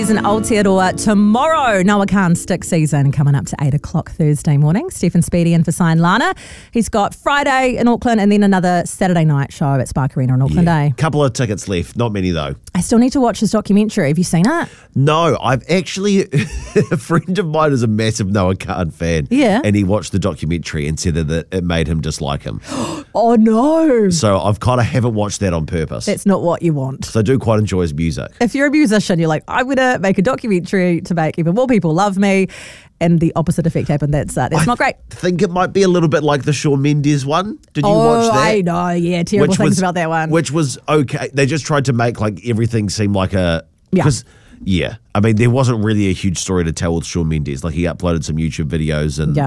Menzies and Aotearoa tomorrow. Noah Khan's Stick Season coming up to 8 o'clock Thursday morning. Stephen Speedy in for Sign Lana. He's got Friday in Auckland and then another Saturday night show at Spark Arena in Auckland, eh? Couple of tickets left, not many though. I still need to watch his documentary. Have you seen it? No, I've actually, a friend of mine is a massive Noah Khan fan. Yeah. And he watched the documentary and said that it made him dislike him. Oh no. So I've kind of haven't watched that on purpose. That's not what you want. So I do quite enjoy his music. If you're a musician, you're like, I'm going to make a documentary to make even more people love me. And the opposite effect happened. That's not great. I think it might be a little bit like the Shawn Mendes one. Did you watch that? I know. Yeah, terrible things about that one. Which was okay. They just tried to make like everything seem like a... Yeah. I mean, there wasn't really a huge story to tell with Shawn Mendes. Like he uploaded some YouTube videos and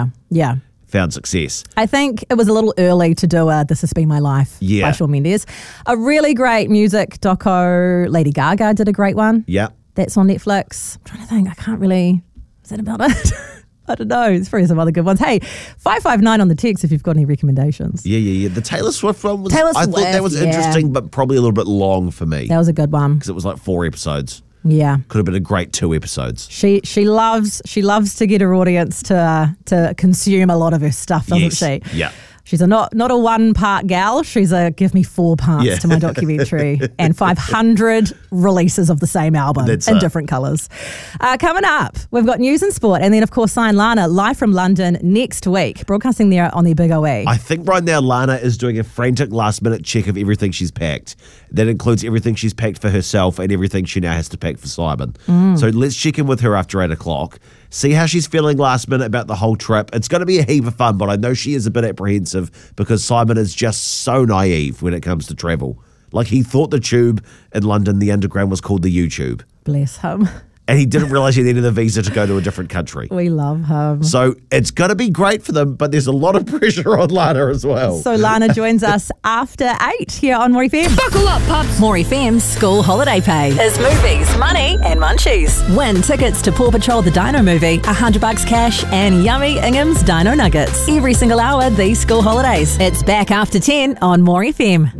found success. I think it was a little early to do a This Has Been My Life by Shawn Mendes. A really great music doco. Lady Gaga did a great one. Yeah. That's on Netflix. I'm trying to think. I can't really... Is that about it? I don't know. There's probably some other good ones. Hey, 559 on the text if you've got any recommendations. Yeah. The Taylor Swift one was... I thought that was interesting, but probably a little bit long for me. That was a good one. Because it was like 4 episodes. Yeah. Could have been a great 2 episodes. She loves to get her audience to consume a lot of her stuff, doesn't she? Yeah. She's not a one-part gal. She's a give me 4 parts to my documentary and 500 releases of the same album in different colours. Coming up, we've got news and sport, and then, of course, Sign Lana live from London next week, broadcasting there on the Big OE. I think right now Lana is doing a frantic last-minute check of everything she's packed. That includes everything she's packed for herself and everything she now has to pack for Simon. So let's check in with her after 8 o'clock. See how she's feeling last minute about the whole trip. It's going to be a heap of fun, but I know she is a bit apprehensive because Simon is just so naive when it comes to travel. Like he thought the tube in London, the underground, was called the YouTube. Bless him. And he didn't realise he needed a visa to go to a different country. We love him. So it's going to be great for them, but there's a lot of pressure on Lana as well. So Lana joins us after 8 here on More FM. Buckle up, pups. More FM's school holiday pay is movies, money and munchies. Win tickets to Paw Patrol the Dino movie, $100 cash and yummy Ingham's Dino Nuggets. Every single hour these school holidays. It's back after 10 on More FM.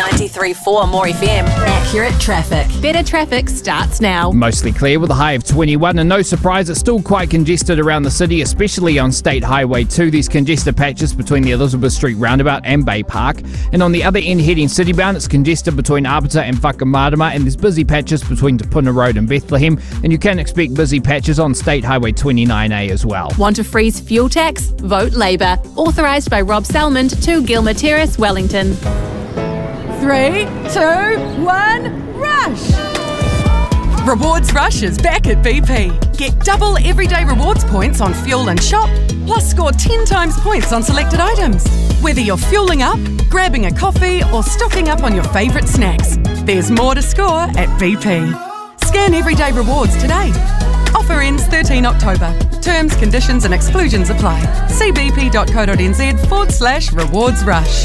93.4 More FM. Accurate traffic. Better traffic starts now. Mostly clear with a high of 21, and no surprise, it's still quite congested around the city, especially on State Highway 2. There's congested patches between the Elizabeth Street roundabout and Bay Park. And on the other end, heading citybound, it's congested between Arbiter and Whakamarama, and there's busy patches between Te Puna Road and Bethlehem. And you can expect busy patches on State Highway 29A as well. Want to freeze fuel tax? Vote Labour. Authorised by Rob Salmond to Gilmer Terrace, Wellington. 3, 2, 1, rush! Rewards Rush is back at BP. Get double everyday rewards points on fuel and shop, plus score 10 times points on selected items. Whether you're fueling up, grabbing a coffee, or stocking up on your favourite snacks, there's more to score at BP. Scan everyday rewards today. Offer ends 13 October. Terms, conditions and exclusions apply. See bp.co.nz/rewards rush.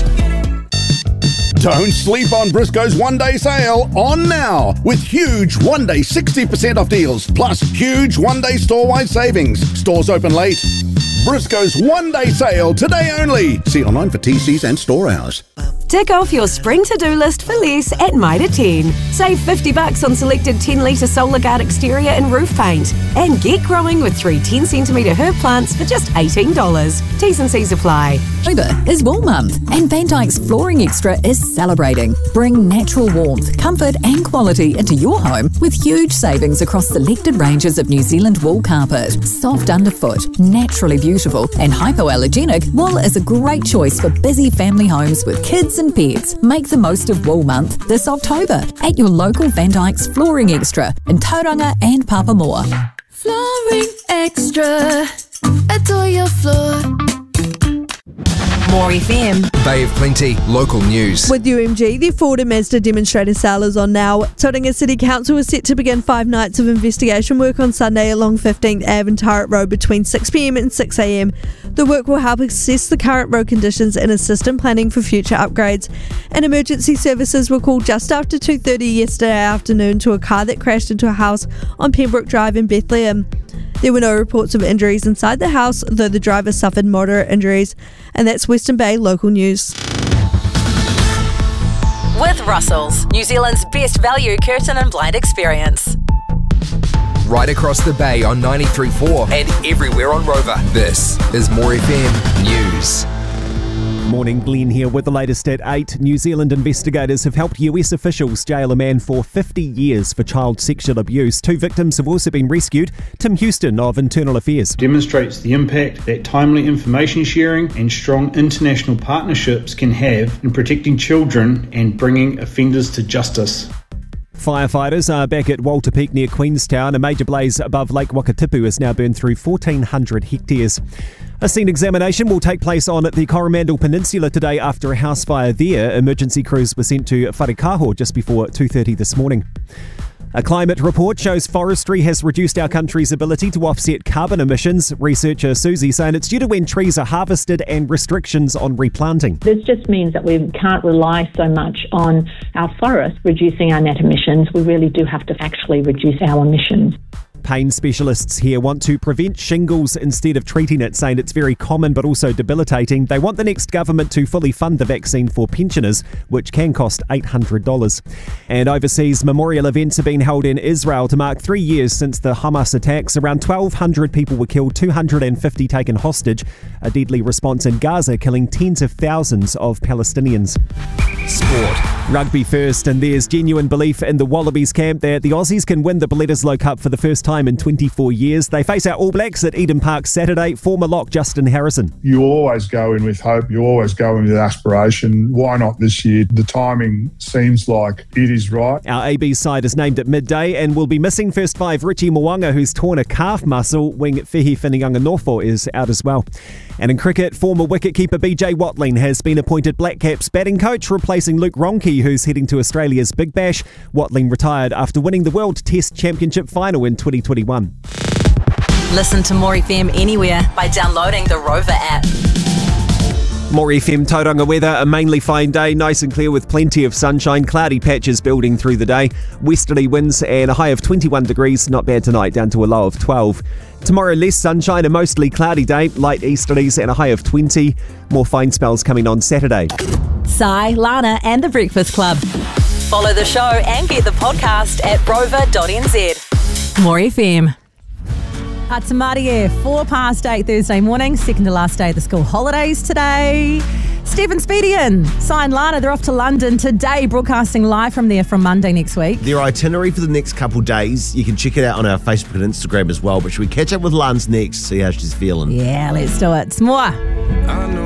Don't sleep on Briscoe's one-day sale on now with huge one-day 60% off deals plus huge one-day store-wide savings. Stores open late. Briscoe's one-day sale today only. See online for TCs and store hours. Tick off your spring to-do list for less at Mitre 10. Save $50 on selected 10-litre Solar Guard exterior and roof paint. And get growing with 3 10-centimetre herb plants for just $18. T's and C's apply. October is Wool Month, and Van Dyke's Flooring Extra is celebrating. Bring natural warmth, comfort and quality into your home with huge savings across selected ranges of New Zealand wool carpet. Soft underfoot, naturally beautiful and hypoallergenic, wool is a great choice for busy family homes with kids and pets. Make the most of Wool Month this October at your local Van Dyke's Flooring Extra in Tauranga and Papamoa. Flooring Extra, adore your floor. More FM. Bay of Plenty, local news. With UMG, the Ford and Mazda demonstrator sale is on now. Tauranga City Council is set to begin 5 nights of investigation work on Sunday along 15th Ave and Tyrant Road between 6pm and 6am. The work will help assess the current road conditions and assist in planning for future upgrades. And emergency services were called just after 2:30 yesterday afternoon to a car that crashed into a house on Pembroke Drive in Bethlehem. There were no reports of injuries inside the house, though the driver suffered moderate injuries. And that's Western Bay local news. With Russell's, New Zealand's best value curtain and blind experience. right across the bay on 93.4 and everywhere on Rover. This is More FM News. Morning, Glenn here with the latest at 8. New Zealand investigators have helped US officials jail a man for 50 years for child sexual abuse. 2 victims have also been rescued. Tim Houston of Internal Affairs demonstrates the impact that timely information sharing and strong international partnerships can have in protecting children and bringing offenders to justice. Firefighters are back at Walter Peak near Queenstown. A major blaze above Lake Wakatipu has now burned through 1,400 hectares. A scene examination will take place on the Coromandel Peninsula today after a house fire there. Emergency crews were sent to Wharekaho just before 2:30 this morning. A climate report shows forestry has reduced our country's ability to offset carbon emissions. Researcher Susie saying it's due to when trees are harvested and restrictions on replanting. This just means that we can't rely so much on our forests reducing our net emissions. We really do have to actually reduce our emissions. Pain specialists here want to prevent shingles instead of treating it, saying it's very common but also debilitating. They want the next government to fully fund the vaccine for pensioners, which can cost $800. And overseas, memorial events have been held in Israel to mark 3 years since the Hamas attacks. Around 1,200 people were killed, 250 taken hostage. A deadly response in Gaza, killing tens of thousands of Palestinians. Sport. Rugby first, and there's genuine belief in the Wallabies camp that the Aussies can win the Bledisloe Cup for the first time in 24 years. They face our All Blacks at Eden Park Saturday. Former lock Justin Harrison. You always go in with hope. You always go in with aspiration. Why not this year? The timing seems like it is right. Our AB side is named at midday and will be missing first 5 Richie Mwanga, who's torn a calf muscle. Wing Whihi Whiniunga-Norfo is out as well. And in cricket, former wicketkeeper BJ Watling has been appointed Black Caps batting coach, replacing Luke Ronke, who's heading to Australia's Big Bash. Watling retired after winning the World Test Championship final in 2021. Listen to More FM anywhere by downloading the Rover app. More FM Tauranga weather, a mainly fine day, nice and clear with plenty of sunshine, cloudy patches building through the day, westerly winds and a high of 21 degrees, not bad tonight, down to a low of 12. Tomorrow less sunshine, a mostly cloudy day, light easterlies and a high of 20. More fine spells coming on Saturday. Sai, Lana and The Breakfast Club. Follow the show and get the podcast at rover.nz. More FM. It's Marty Air, 8:04 Thursday morning, second to last day of the school holidays today. Stephen Speedian, Sign Lana, they're off to London today, broadcasting live from there from Monday next week. Their itinerary for the next couple days, you can check it out on our Facebook and Instagram as well. But should we catch up with Lance next, see how she's feeling? Yeah, let's do it. It's more.